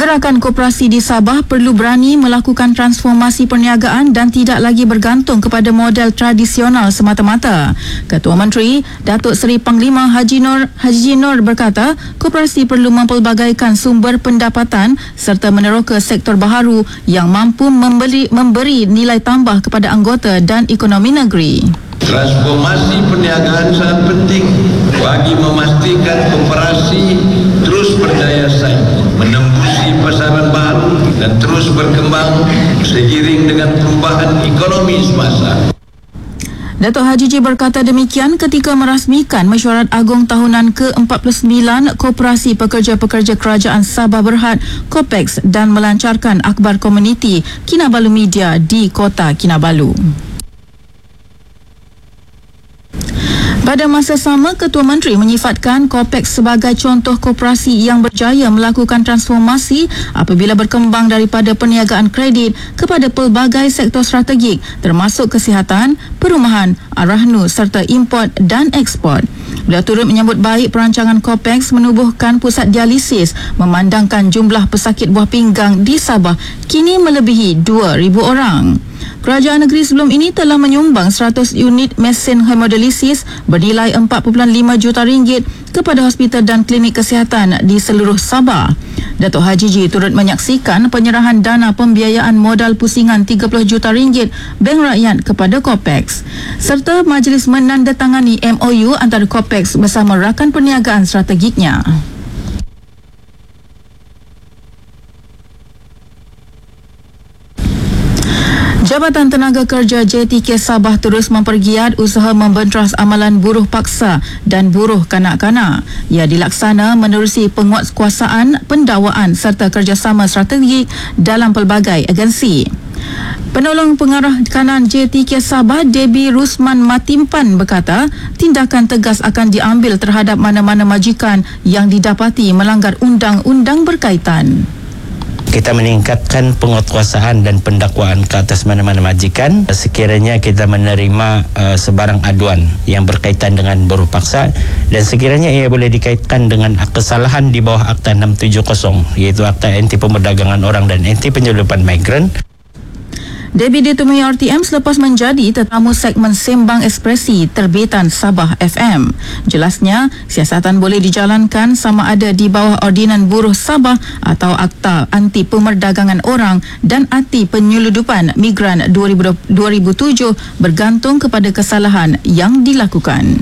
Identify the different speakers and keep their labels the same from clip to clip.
Speaker 1: Gerakan koperasi di Sabah perlu berani melakukan transformasi perniagaan dan tidak lagi bergantung kepada model tradisional semata-mata. Ketua Menteri Datuk Seri Panglima Haji Nur berkata, koperasi perlu mempelbagaikan sumber pendapatan serta meneroka sektor baharu yang mampu memberi nilai tambah kepada anggota dan ekonomi negeri.
Speaker 2: Transformasi perniagaan sangat penting bagi memastikan koperasi terus berdaya saing, menembusi pasaran baru dan terus berkembang seiring dengan perubahan ekonomi semasa.
Speaker 1: Datuk Haji J berkata demikian ketika merasmikan mesyuarat agung tahunan ke-49 Koperasi Pekerja-Pekerja Kerajaan Sabah Berhad (KOPEX) dan melancarkan akhbar komuniti Kinabalu Media di Kota Kinabalu. Pada masa sama, Ketua Menteri menyifatkan KOPEX sebagai contoh koperasi yang berjaya melakukan transformasi apabila berkembang daripada perniagaan kredit kepada pelbagai sektor strategik termasuk kesihatan, perumahan, arahnu serta import dan ekspor. Beliau turut menyambut baik perancangan KOPEX menubuhkan pusat dialisis memandangkan jumlah pesakit buah pinggang di Sabah kini melebihi 2,000 orang. Kerajaan negeri sebelum ini telah menyumbang 100 unit mesin hemodialisis bernilai 4.5 juta ringgit kepada hospital dan klinik kesihatan di seluruh Sabah. Datuk Haji J turut menyaksikan penyerahan dana pembiayaan modal pusingan 30 juta ringgit Bank Rakyat kepada KOPEX serta majlis menandatangani MOU antara KOPEX bersama rakan perniagaan strategiknya. Jabatan Tenaga Kerja JTK Sabah terus mempergiat usaha membenteras amalan buruh paksa dan buruh kanak-kanak. Ia dilaksana menerusi penguatkuasaan, pendakwaan serta kerjasama strategik dalam pelbagai agensi. Penolong Pengarah Kanan JTK Sabah, Debbie Rusman Matimpan berkata, tindakan tegas akan diambil terhadap mana-mana majikan yang didapati melanggar undang-undang berkaitan.
Speaker 3: Kita meningkatkan penguatkuasaan dan pendakwaan ke atas mana-mana majikan sekiranya kita menerima sebarang aduan yang berkaitan dengan buruh paksa dan sekiranya ia boleh dikaitkan dengan kesalahan di bawah Akta 670 iaitu Akta Anti Pemerdagangan Orang dan Anti Penyelundupan Migran.
Speaker 1: Debbie ditemui RTM selepas menjadi tetamu segmen Sembang Ekspresi terbitan Sabah FM. Jelasnya, siasatan boleh dijalankan sama ada di bawah Ordinan Buruh Sabah atau Akta Anti Pemerdagangan Orang dan Anti Penyeludupan Migran 2007 bergantung kepada kesalahan yang dilakukan.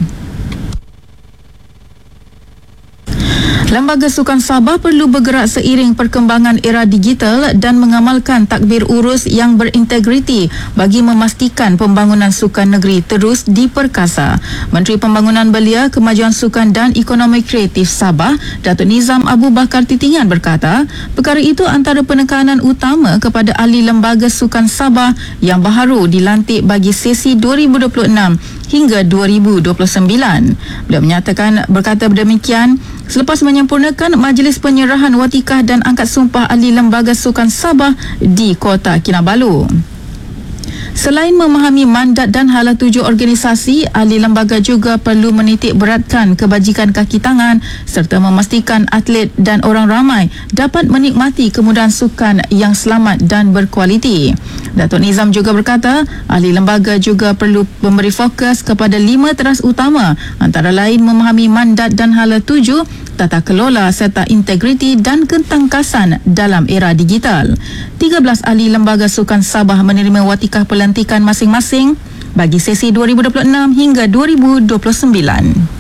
Speaker 1: Lembaga Sukan Sabah perlu bergerak seiring perkembangan era digital dan mengamalkan takbir urus yang berintegriti bagi memastikan pembangunan sukan negeri terus diperkasa. Menteri Pembangunan Belia, Kemajuan Sukan dan Ekonomi Kreatif Sabah, Datuk Nizam Abu Bakar Titingan berkata, perkara itu antara penekanan utama kepada ahli Lembaga Sukan Sabah yang baharu dilantik bagi sesi 2026 hingga 2029. Beliau berkata demikian selepas menyempurnakan majlis penyerahan watikah dan angkat sumpah ahli Lembaga Sukan Sabah di Kota Kinabalu. Selain memahami mandat dan hala tuju organisasi, ahli lembaga juga perlu menitik beratkan kebajikan kaki tangan serta memastikan atlet dan orang ramai dapat menikmati kemudahan sukan yang selamat dan berkualiti. Datuk Nizam juga berkata, ahli lembaga juga perlu memberi fokus kepada 5 teras utama antara lain memahami mandat dan hala tuju, tata kelola serta integriti dan ketangkasan dalam era digital. 13 ahli Lembaga Sukan Sabah menerima watikah pelantikan masing-masing bagi sesi 2026 hingga 2029.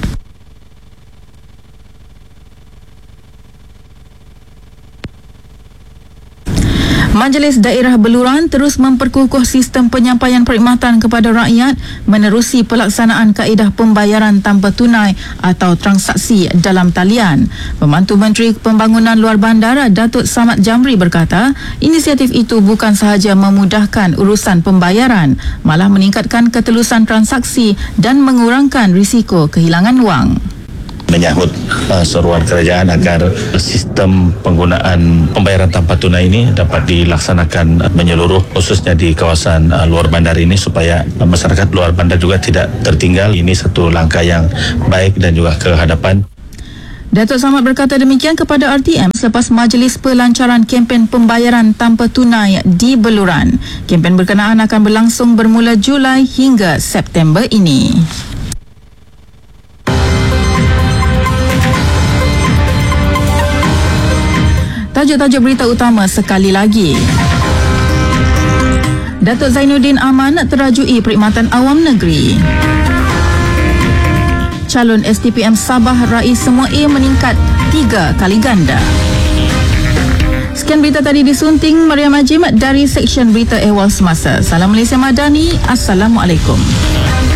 Speaker 1: Majlis Daerah Beluran terus memperkukuh sistem penyampaian perkhidmatan kepada rakyat menerusi pelaksanaan kaedah pembayaran tanpa tunai atau transaksi dalam talian. Pembantu Menteri Pembangunan Luar Bandar Datuk Samad Jamri berkata, inisiatif itu bukan sahaja memudahkan urusan pembayaran, malah meningkatkan ketelusan transaksi dan mengurangkan risiko kehilangan wang.
Speaker 4: Menyahut seruan kerajaan agar sistem penggunaan pembayaran tanpa tunai ini dapat dilaksanakan menyeluruh khususnya di kawasan luar bandar ini supaya masyarakat luar bandar juga tidak tertinggal. Ini satu langkah yang baik dan juga ke hadapan.
Speaker 1: Datuk Samad berkata demikian kepada RTM selepas majlis pelancaran kempen pembayaran tanpa tunai di Beluran. Kempen berkenaan akan berlangsung bermula Julai hingga September ini. Tajuk-tajuk berita utama sekali lagi. Datuk Zainuddin Aman terajui perkhidmatan awam negeri. Calon STPM Sabah Rais Semua A meningkat 3 kali ganda. Sekian berita tadi disunting Mariam Ajim dari Seksyen Berita Ehwal Semasa. Salam Malaysia Madani. Assalamualaikum.